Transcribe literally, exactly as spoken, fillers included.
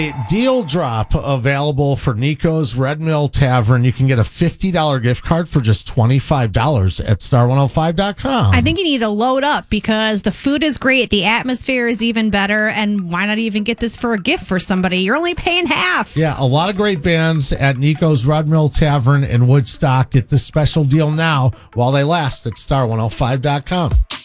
Deal drop available for Nico's Red Mill Tavern. You can get a fifty dollars gift card for just twenty-five dollars at star one oh five dot com. I think you need to load up because the food is great. The atmosphere is even better. And why not even get this for a gift for somebody? You're only paying half. Yeah, a lot of great bands at Nico's Red Mill Tavern in Woodstock. Get this special deal now while they last at star one oh five dot com.